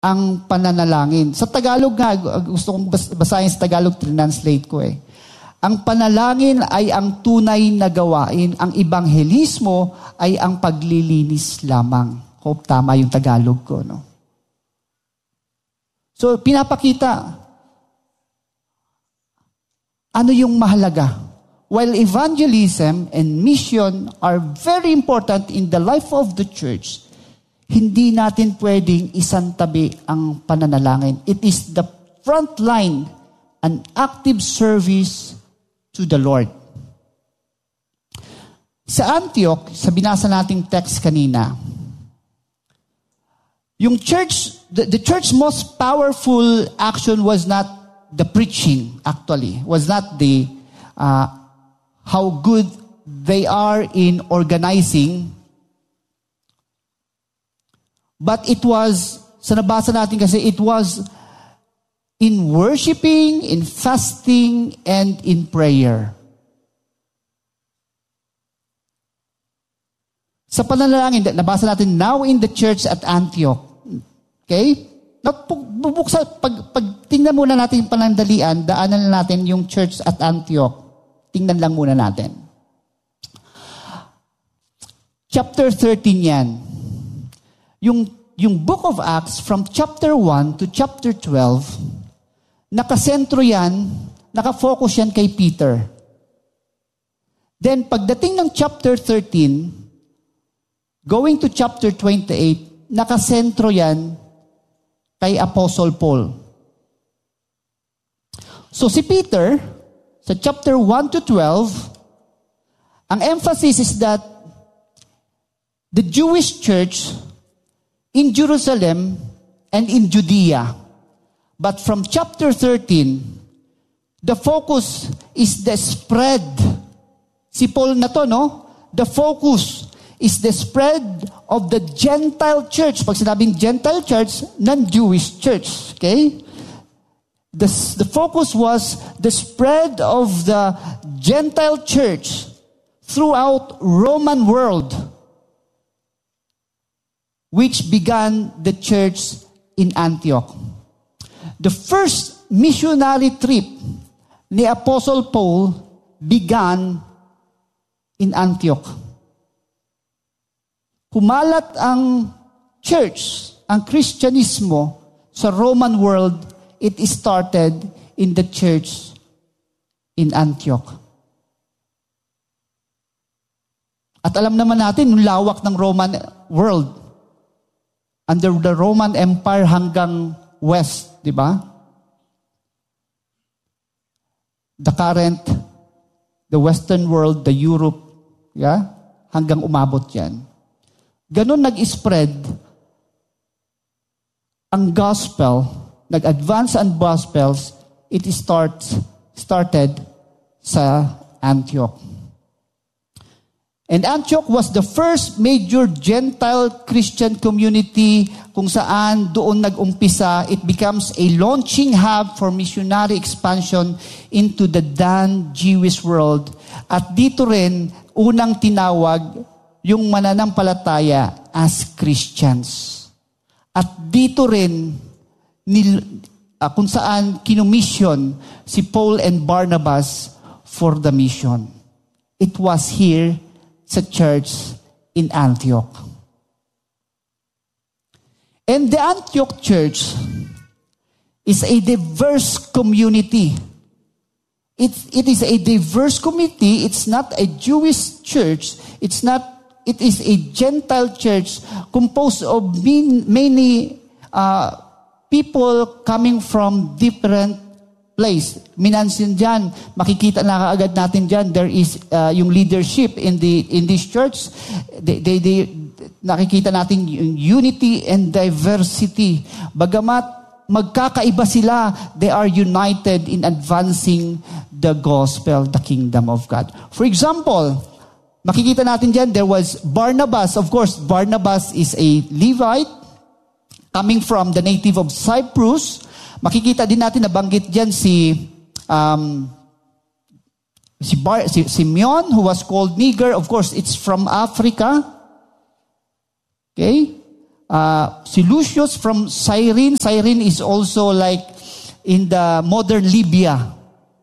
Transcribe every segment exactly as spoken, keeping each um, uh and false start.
ang pananalangin. Sa Tagalog nga, gusto kong basahin sa Tagalog, translate ko eh. Ang panalangin ay ang tunay na gawain. Ang ebanghelismo ay ang paglilinis lamang. Hope tama yung Tagalog ko, no? So, pinapakita, ano yung mahalaga? While evangelism and mission are very important in the life of the church, hindi natin pwedeng isantabi ang pananalangin. It is the front line, an active service to the Lord. Sa Antioch, sa binasa nating text kanina, yung church, the, the church's most powerful action was not the preaching, actually. Was not the uh, how good they are in organizing. But it was, sa nabasa natin kasi, it was in worshiping, in fasting, and in prayer. Sa pananalangin, nabasa natin, now in the church at Antioch. Okay? Bubuksa, pag, pag tingnan muna natin yung panandalian, daanan na natin yung church at Antioch. Tingnan lang muna natin. Chapter thirteen yan. Yung, yung book of Acts, from chapter one to chapter twelve, nakasentro yan, nakafocus yan kay Peter. Then, pagdating ng chapter thirteen, going to chapter twenty-eight, nakasentro yan kay Apostle Paul. So, si Peter, sa chapter one to twelve, ang emphasis is that the Jewish church in Jerusalem and in Judea. But from chapter thirteen, the focus is the spread. Si Paul na to, no? The focus is the spread of the Gentile church. Pag sinabing Gentile church, non-Jewish church. Okay? The, the focus was the spread of the Gentile church throughout Roman world, which began the church in Antioch. The first missionary trip ni Apostle Paul began in Antioch. Kumalat ang church, ang Kristyanismo sa Roman world, it started in the church in Antioch. At alam naman natin, yung lawak ng Roman world, under the Roman Empire hanggang west, di ba? The current, the Western world, the Europe, yeah? Hanggang umabot yan. Ganon nag-spread ang gospel, nag-advance ang gospels, it starts, started sa Antioch. And Antioch was the first major Gentile Christian community kung saan doon nag-umpisa. It becomes a launching hub for missionary expansion into the then Jewish world. At dito rin, unang tinawag yung mananampalataya as Christians. At dito rin, nil, uh, kung saan kinumission si Paul and Barnabas for the mission. It was here sa church in Antioch. And the Antioch church is a diverse community. It, it is a diverse community. It's not a Jewish church. It's not, it is a Gentile church composed of many uh, people coming from different place. Minansin dyan, makikita na kaagad natin dyan, there is uh, yung leadership in the in this church. They, they, they, nakikita natin yung unity and diversity. Bagamat magkakaiba sila, they are united in advancing the gospel, the kingdom of God. For example, makikita natin dyan, there was Barnabas. Of course, Barnabas is a Levite coming from the native of Cyprus. Makikita din natin, nabanggit dyan si, um, si, Bar, si Simeon, who was called Niger. Of course, it's from Africa. Okay? Uh, si Lucius from Cyrene. Cyrene is also like in the modern Libya.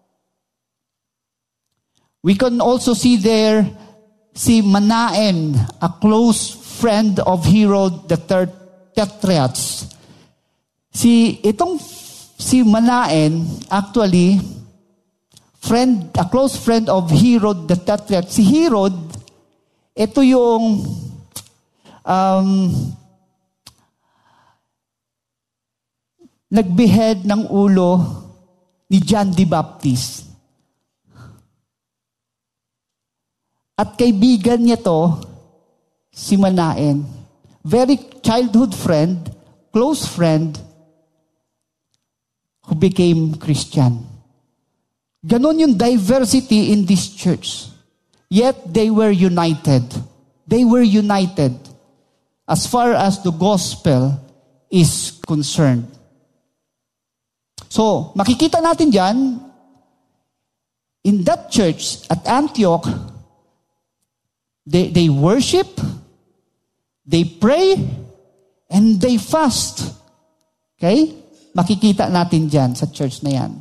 We can also see there si Manaen, a close friend of Herod the Third Tetrarch. Si itong si Manaen, actually, friend, a close friend of Herod the Tetrarch. Si Herod, ito yung um, nagbehead ng ulo ni John the Baptist. At kaibigan niya to, si Manaen. Very childhood friend, close friend, who became Christian. Ganon yung diversity in this church. Yet they were united. They were united as far as the gospel is concerned. So, makikita natin dyan, in that church at Antioch, they, they worship, they pray, and they fast. Okay? Makikita natin dyan sa church na yan.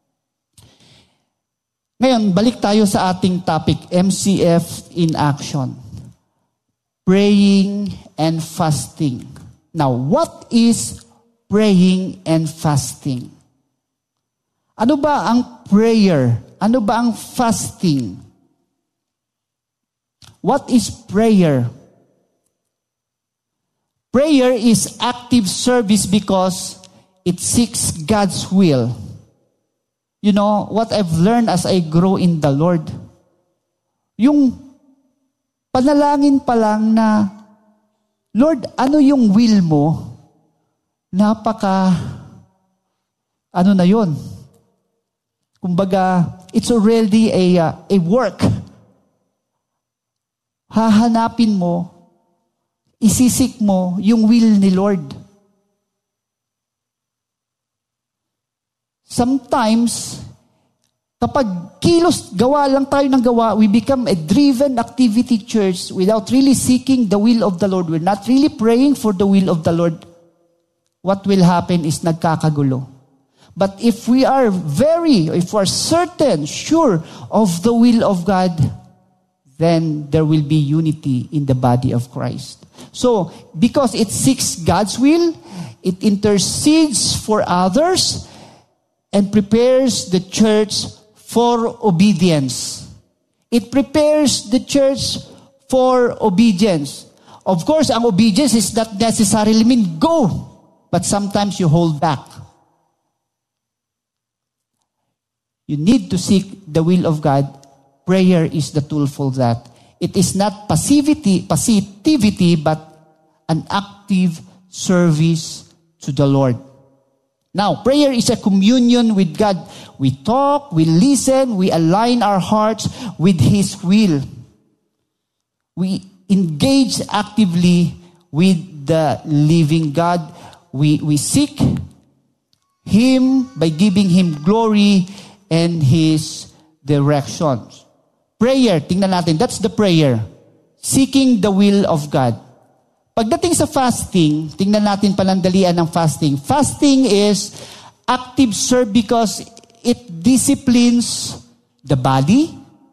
Ngayon, balik tayo sa ating topic, M C F in action. Praying and fasting. Now, what is praying and fasting? Ano ba ang prayer? Ano ba ang fasting? What is prayer? Prayer is active service because it seeks God's will. You know, what I've learned as I grow in the Lord, yung panalangin pa lang na, Lord, ano yung will mo? Napaka, ano na yun? Kumbaga, it's already a, uh, a work. Hahanapin mo, isisik mo yung will ni Lord. Sometimes, kapag kilos, gawa lang tayo ng gawa, we become a driven activity church without really seeking the will of the Lord. We're not really praying for the will of the Lord. What will happen is nagkakagulo. But if we are very, if we're certain, sure of the will of God, then there will be unity in the body of Christ. So, because it seeks God's will, it intercedes for others, and prepares the church for obedience. It prepares the church for obedience. Of course, ang obedience is not necessarily mean go, but sometimes you hold back. You need to seek the will of God. Prayer is the tool for that. It is not passivity, passivity, but an active service to the Lord. Now, prayer is a communion with God. We talk, we listen, we align our hearts with His will. We engage actively with the living God. We, we seek Him by giving Him glory and His directions. Prayer, tingnan natin, that's the prayer. Seeking the will of God. Pagdating sa fasting, tingnan natin panandalian ng fasting. Fasting is active serve because it disciplines the body,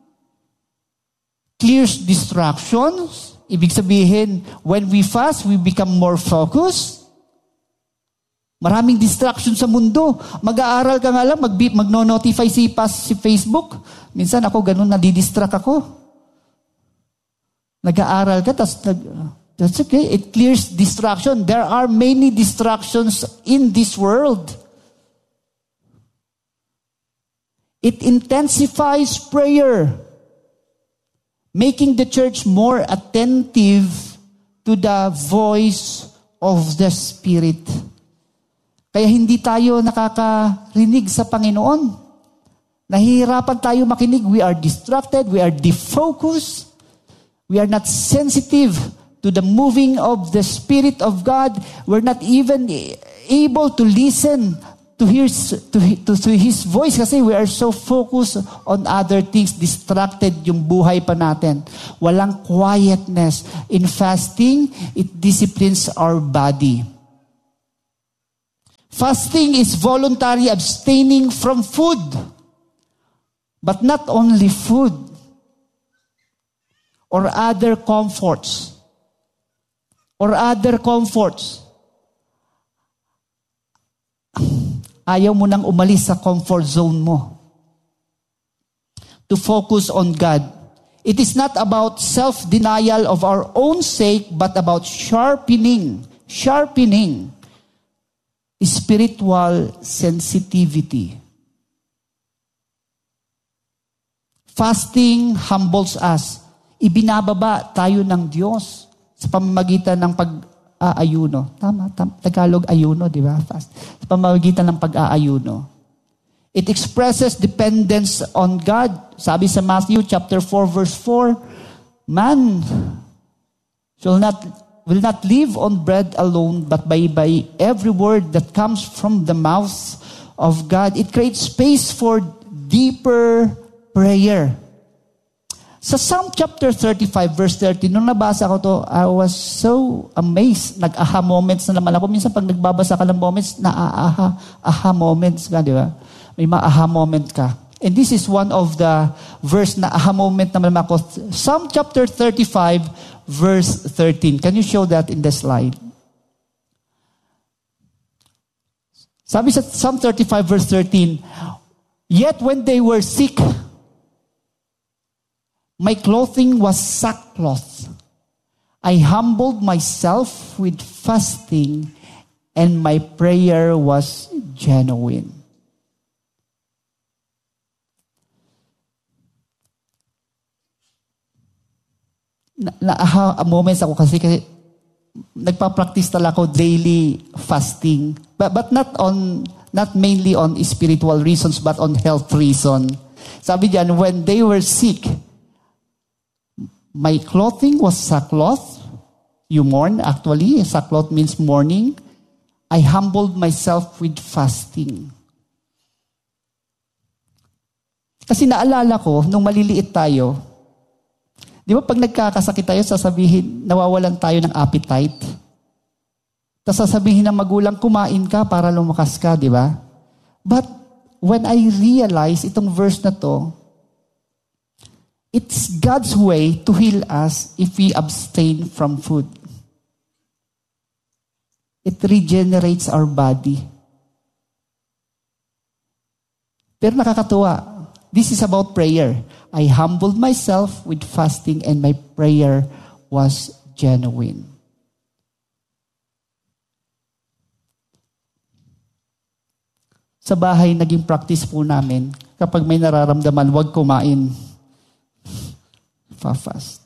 clears distractions. Ibig sabihin, when we fast, we become more focused. Maraming distraction sa mundo. Mag-aaral ka nga lang, mag- mag-notify si, pas, si Facebook. Minsan ako ganun, nadidistract ako. Nag-aaral ka, tapos nag... That's okay. It clears distraction. There are many distractions in this world. It intensifies prayer, making the church more attentive to the voice of the Spirit. Kaya hindi tayo nakakarinig sa Panginoon. Nahihirapan tayo makinig. We are distracted. We are defocused. We are not sensitive to the moving of the Spirit of God. We're not even able to listen to to his, to, to, to his voice kasi we are so focused on other things, distracted yung buhay pa natin. Walang quietness. In fasting, it disciplines our body. Fasting is voluntary abstaining from food. But not only food or other comforts. Or other comforts. Ayaw mo nang umalis sa comfort zone mo. To focus on God. It is not about self-denial of our own sake, but about sharpening, sharpening spiritual sensitivity. Fasting humbles us. Ibinababa tayo ng Diyos sa pamamagitan ng pag-aayuno. Tama, tama. Tagalog ayuno, di ba? Fast. Sa pamamagitan ng pag-aayuno. It expresses dependence on God. Sabi sa Matthew chapter four verse four, man shall not will not live on bread alone, but by, by every word that comes from the mouth of God. It creates space for deeper prayer. Sa Psalm chapter thirty-five, verse thirty, nung nabasa ko to, I was so amazed. Nag-aha moments na naman ako. Minsan pag nagbabasa ka ng moments, na-aha aha moments ka, di ba? May ma-aha moment ka. And this is one of the verse na aha moment naman ako. Psalm chapter thirty-five, verse thirteen. Can you show that in the slide? Sabi sa Psalm thirty-five, verse thirteen, yet when they were sick, my clothing was sackcloth. I humbled myself with fasting, and my prayer was genuine. Na, na aha, moments ako kasi, kasi nagpa-practice talaga ako daily fasting. But, but not on, not mainly on spiritual reasons, but on health reason. Sabi diyan, when they were sick, my clothing was sackcloth. You mourn, actually. Sackcloth means mourning. I humbled myself with fasting. Kasi naalala ko, nung maliliit tayo, di ba pag nagkakasakit tayo, sasabihin, nawawalan tayo ng appetite. Tapos sasabihin ng magulang, kumain ka para lumakas ka, di ba? But when I realize itong verse na to, it's God's way to heal us if we abstain from food. It regenerates our body. Pero nakakatuwa. This is about prayer. I humbled myself with fasting and my prayer was genuine. Sa bahay, naging practice po namin, kapag may nararamdaman, huwag kumain. Fa-fast.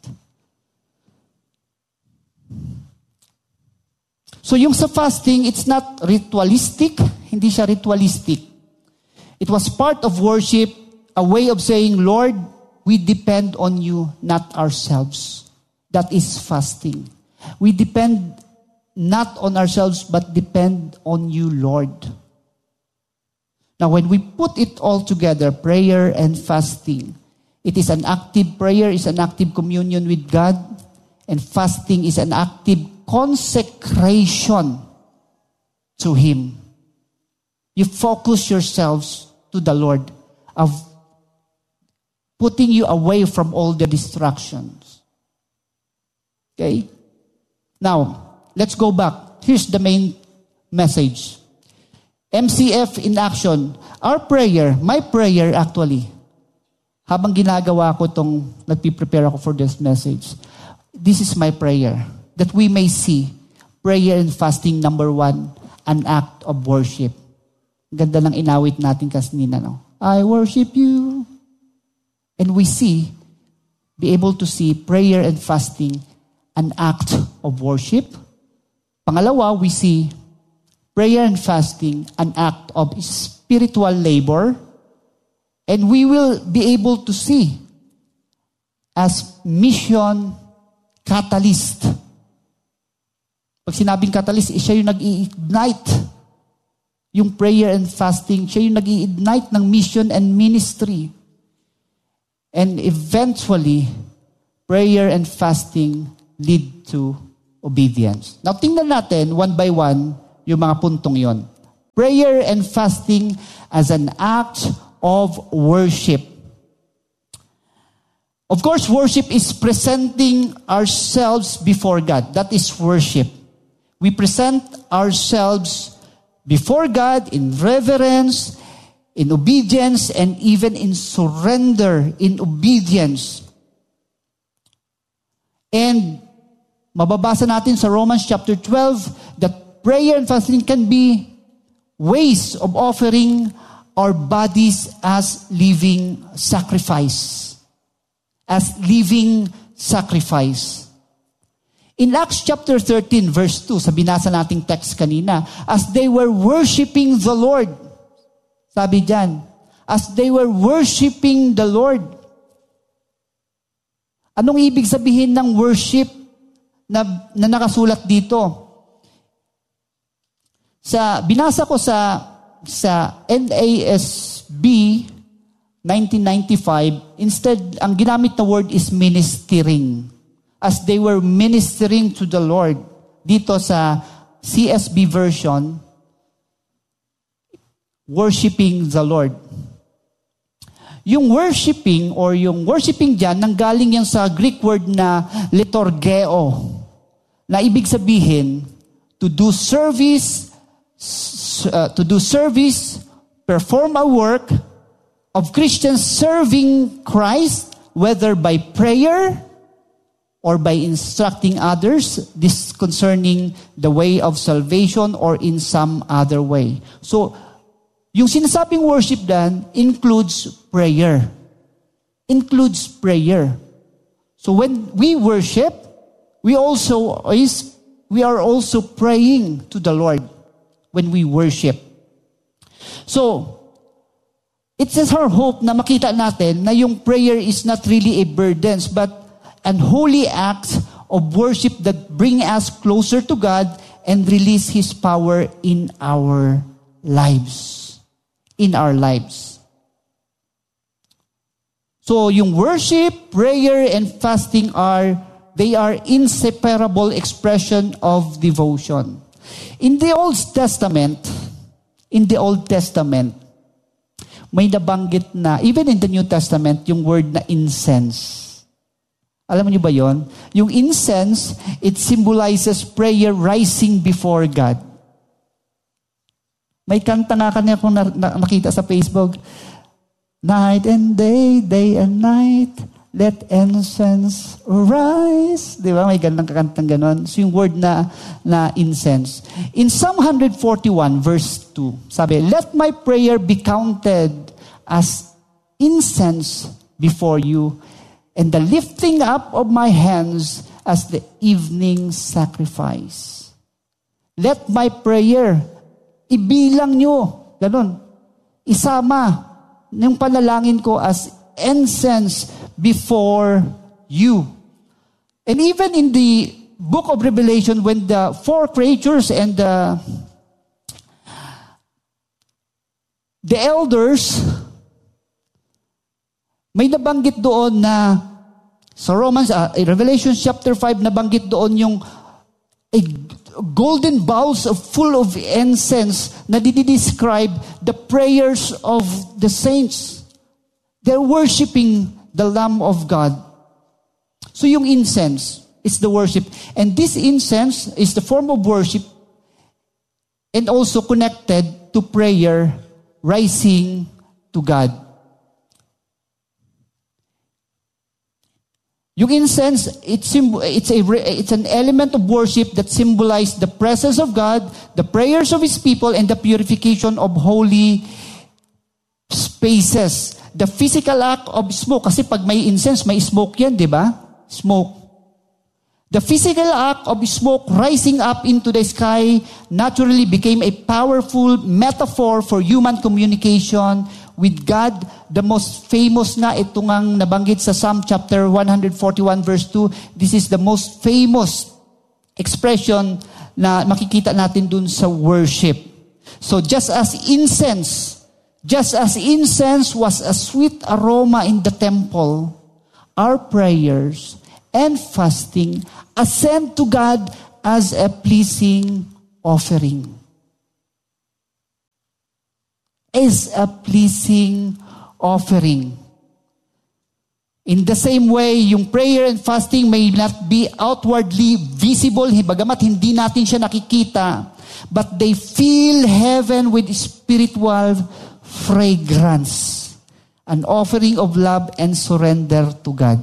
So yung sa fasting, it's not ritualistic. Hindi siya ritualistic. It was part of worship, a way of saying, Lord, we depend on you, not ourselves. That is fasting. We depend not on ourselves, but depend on you, Lord. Now, when we put it all together, prayer and fasting, it is an active prayer, is an active communion with God, and fasting is an active consecration to Him. You focus yourselves to the Lord, of putting you away from all the distractions. Okay? Now, let's go back. Here's the main message. M C F in action. Our prayer, my prayer actually, habang ginagawa ko itong, nagpiprepare ako for this message, this is my prayer, that we may see prayer and fasting, number one, an act of worship. Ganda ng inawit natin kanina, no? I worship you. And we see, be able to see prayer and fasting, an act of worship. Pangalawa, we see prayer and fasting, an act of spiritual labor. And we will be able to see as mission catalyst. Pag sinabing catalyst, siya yung nag-i-ignite Yung prayer and fasting, siya yung nag-i-ignite ng mission and ministry. And eventually, prayer and fasting lead to obedience. Now, tingnan natin one by one yung mga puntong yon. Prayer and fasting as an act of worship. Of course, worship is presenting ourselves before God. That is worship. We present ourselves before God in reverence, in obedience, and even in surrender, in obedience. And mababasa natin sa Romans chapter twelve that prayer and fasting can be ways of offering our bodies as living sacrifice. As living sacrifice. In Acts chapter thirteen, verse two, sa binasa nating text kanina, as they were worshiping the Lord, sabi dyan, as they were worshiping the Lord. Anong ibig sabihin ng worship na, na nakasulat dito? Sa binasa ko sa sa N A S B nineteen ninety-five, instead, ang ginamit na word is ministering. As they were ministering to the Lord. Dito sa C S B version, worshiping the Lord. Yung worshiping or yung worshiping dyan, nanggaling yan sa Greek word na liturgeo. Na ibig sabihin, to do service, uh, to do service, perform a work, of Christians serving Christ, whether by prayer or by instructing others, this concerning the way of salvation or in some other way. So, yung sinasabing worship dan includes prayer. Includes prayer. So when we worship, we also is we are also praying to the Lord when we worship. So, it is our hope na makita natin na yung prayer is not really a burden, but an holy act of worship that bring us closer to God and release His power in our lives. In our lives. So yung worship, prayer, and fasting are, they are inseparable expression of devotion. In the Old Testament, in the Old Testament, may nabanggit na, even in the New Testament, yung word na incense. Alam niyo ba yon? Yung incense, it symbolizes prayer rising before God. May kanta nga kanya kung na, na, nakita sa Facebook, night and day, day and night, let incense rise. Di ba? May gandang kakantang ganon. So yung word na, na incense. In Psalm one forty-one, verse two, sabi, let my prayer be counted as incense before you, and the lifting up of my hands as the evening sacrifice. Let my prayer, ibilang nyo, ganon, isama yung panalangin ko as incense before you. And even in the book of Revelation, when the four creatures and the, the elders, may nabanggit doon na sa Romans, uh, Revelation chapter five, nabanggit doon yung a golden bowls of full of incense na didi-describe the prayers of the saints. They're worshiping the Lamb of God. So yung incense is the worship. And this incense is the form of worship and also connected to prayer rising to God. Yung incense, it's, it's, a, it's an element of worship that symbolizes the presence of God, the prayers of His people, and the purification of holy spaces. The physical act of smoke, kasi pag may incense, may smoke yan, di ba? Smoke. The physical act of smoke rising up into the sky naturally became a powerful metaphor for human communication with God. The most famous na, ito ngang nabanggit sa Psalm chapter one forty-one verse two, this is the most famous expression na makikita natin dun sa worship. So just as incense, just as incense was a sweet aroma in the temple, our prayers and fasting ascend to God as a pleasing offering. As a pleasing offering. In the same way, yung prayer and fasting may not be outwardly visible, bagamat hindi natin siya nakikita, but they fill heaven with spiritual fragrance, an offering of love and surrender to God.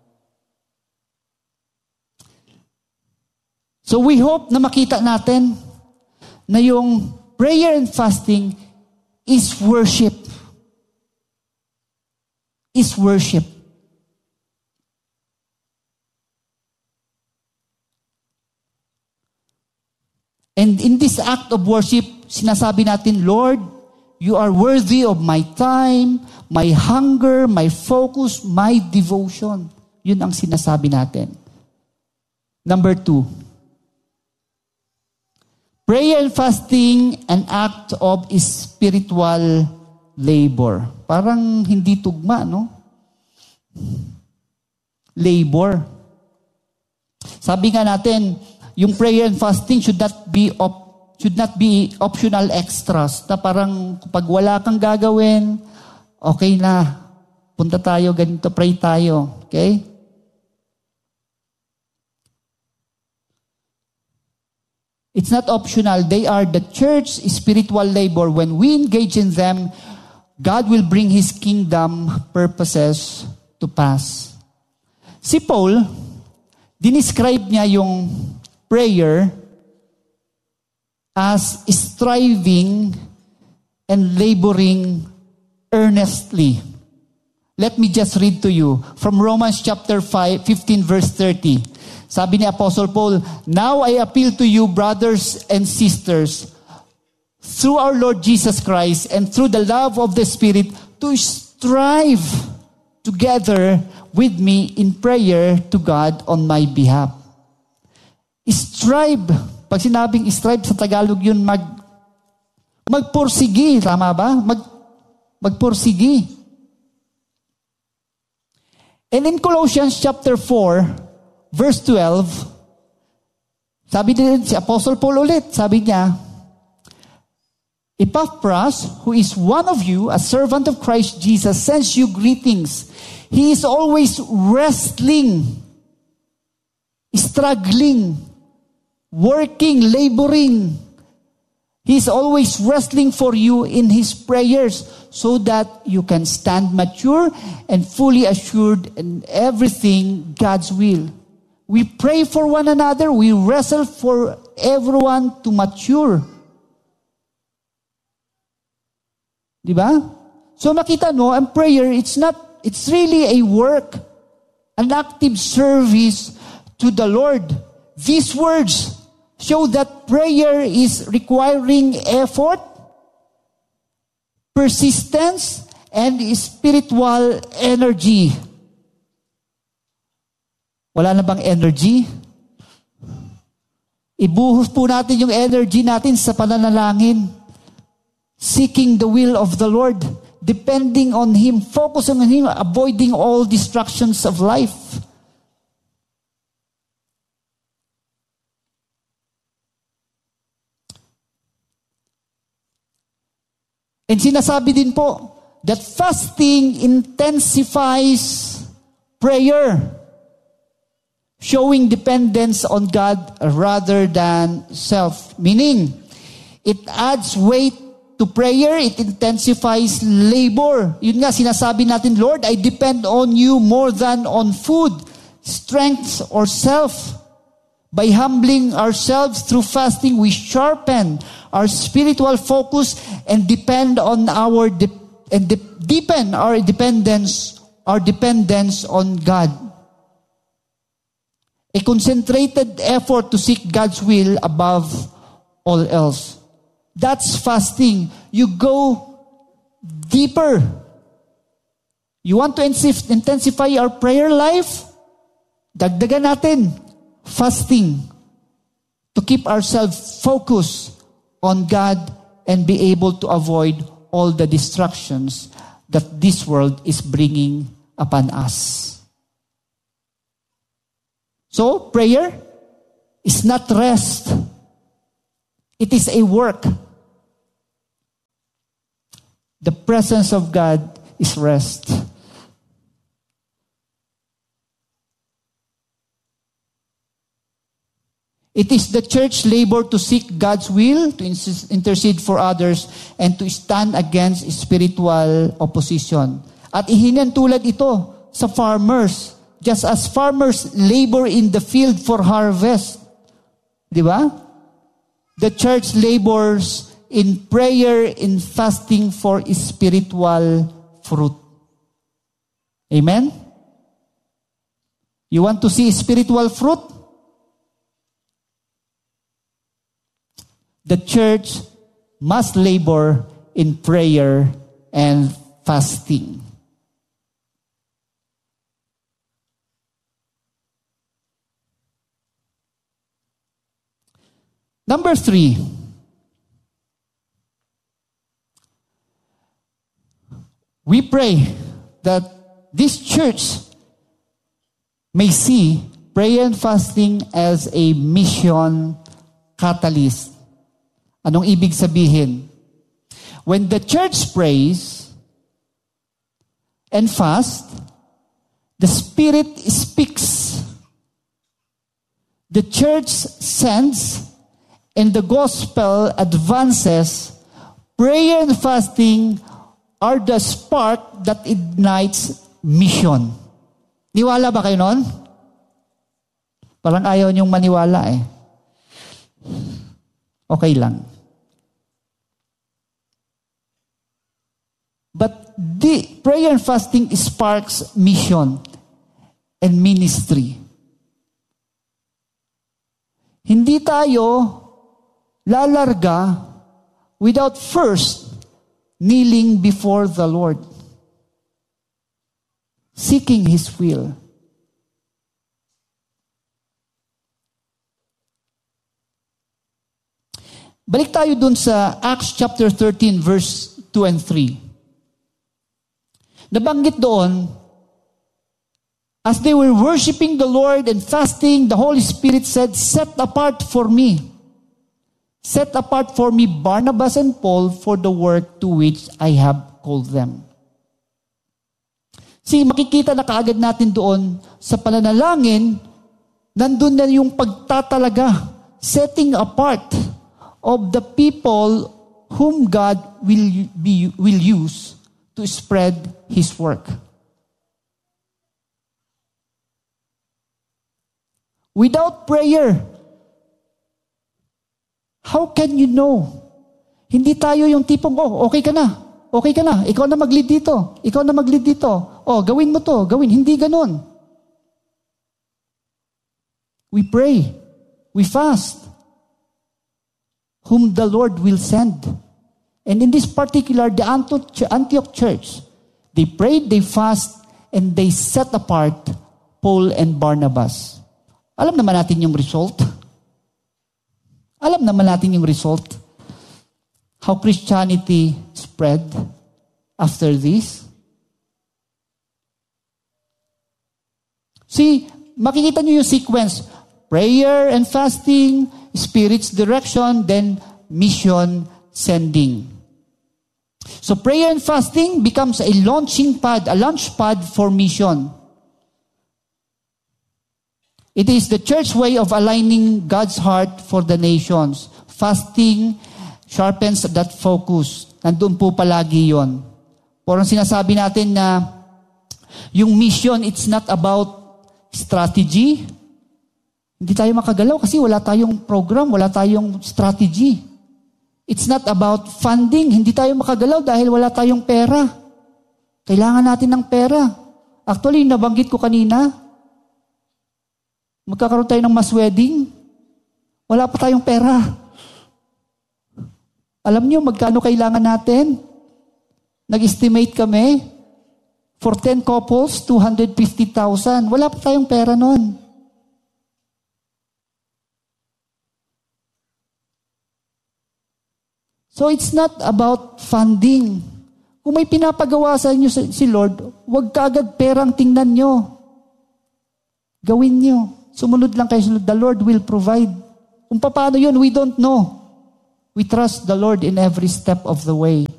So we hope na makita natin na yung prayer and fasting is worship. Is worship. And in this act of worship, sinasabi natin, Lord, you are worthy of my time, my hunger, my focus, my devotion. Yun ang sinasabi natin. Number two, prayer and fasting, an act of spiritual labor. Parang hindi tugma, no? Labor. Sabi nga natin, yung prayer and fasting should not be op- should not be optional extras. Na parang pag wala kang gagawin, okay na. Punta tayo, ganito, pray tayo. Okay? It's not optional. They are the church's spiritual labor. When we engage in them, God will bring His kingdom purposes to pass. Si Paul, dinescribe niya yung prayer as striving and laboring earnestly. Let me just read to you from Romans chapter five, fifteen verse thirty. Sabi ni Apostle Paul, now I appeal to you, brothers and sisters, through our Lord Jesus Christ and through the love of the Spirit, to strive together with me in prayer to God on my behalf. Strive. Pag sinabing strive sa Tagalog yun, mag, magpursigi. Tama ba? Mag, magpursigi. And in Colossians chapter four, verse twelve, sabi din si Apostle Paul ulit, sabi niya, Epaphras, who is one of you, a servant of Christ Jesus, sends you greetings. He is always wrestling, struggling, working, laboring. He's always wrestling for you in His prayers so that you can stand mature and fully assured in everything God's will. We pray for one another. We wrestle for everyone to mature. Diba? So makita no, ang prayer, it's not, it's really a work, an active service to the Lord. These words show that prayer is requiring effort, persistence, and spiritual energy. Wala na bang energy? Ibuhos po natin yung energy natin sa pananalangin. Seeking the will of the Lord, depending on Him, focusing on Him, avoiding all distractions of life. And sinasabi din po that fasting intensifies prayer, showing dependence on God rather than self. Meaning, it adds weight to prayer, it intensifies labor. Yun nga, sinasabi natin, Lord, I depend on you more than on food, strength, or self. By humbling ourselves through fasting, we sharpen our spiritual focus and depend on our de- and de- deepen our dependence, our dependence on God. A concentrated effort to seek God's will above all else. That's fasting. You go deeper. You want to intensify our prayer life? Dagdagan natin fasting to keep ourselves focused on God and be able to avoid all the distractions that this world is bringing upon us. So, prayer is not rest. It is a work. The presence of God is rest. It is the church labor to seek God's will, to intercede for others, and to stand against spiritual opposition. At ihinantulad ito sa farmers, just as farmers labor in the field for harvest. Di ba? The church labors in prayer, in fasting for spiritual fruit. Amen? You want to see spiritual fruit? The church must labor in prayer and fasting. Number three, we pray that this church may see prayer and fasting as a mission catalyst. Anong ibig sabihin? When the church prays and fast, the Spirit speaks. The church sends, and the gospel advances. Prayer and fasting are the spark that ignites mission. Niwala ba kayo nun? Parang ayaw niyong maniwala eh. Okay lang. But the prayer and fasting sparks mission and ministry. Hindi tayo lalarga without first kneeling before the Lord, seeking His will. Balik tayo dun sa Acts chapter thirteen, verse two and three. Nabanggit doon, as they were worshiping the Lord and fasting, the Holy Spirit said, "Set apart for me. Set apart for me Barnabas and Paul for the work to which I have called them." See, makikita na kaagad natin doon sa pananalangin, nandun na yung pagtatalaga, setting apart of the people whom God will be will use to spread His work. Without prayer, how can you know? Hindi tayo yung tipong, oh, okay ka na, okay ka na, ikaw na mag-lead dito, ikaw na mag-lead dito, oh, gawin mo to, gawin, hindi ganun. We pray, we fast, whom the Lord will send. And in this particular, the Antioch church, they prayed, they fast, and they set apart Paul and Barnabas. Alam naman natin yung result. Alam naman natin yung result. How Christianity spread after this. See, makikita nyo yung sequence. Prayer and fasting, Spirit's direction, then mission sending. So prayer and fasting becomes a launching pad, a launch pad for mission. It is the church way of aligning God's heart for the nations. Fasting sharpens that focus. Nandun po palagi yon. Parang sinasabi natin na yung mission, it's not about strategy. Hindi tayo makagalaw kasi wala tayong program, wala tayong strategy. It's not about funding. Hindi tayo makagalaw dahil wala tayong pera. Kailangan natin ng pera. Actually, nabanggit ko kanina, magkakaroon tayo ng mass wedding. Wala pa tayong pera. Alam niyo magkano kailangan natin? Nag-estimate kami, for ten couples, two hundred fifty thousand. Wala pa tayong pera noon. So it's not about funding. Kung may pinapagawa sa inyo si Lord, huwag kaagad perang tingnan nyo. Gawin nyo. Sumunod lang kayo sa Lord. The Lord will provide. Kung paano yun, we don't know. We trust the Lord in every step of the way.